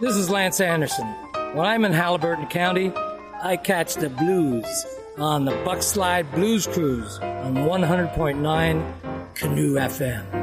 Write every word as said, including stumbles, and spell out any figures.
This is Lance Anderson. When I'm in Halliburton County, I catch the blues on the Buckslide Blues Cruise on one hundred point nine Canoe F M.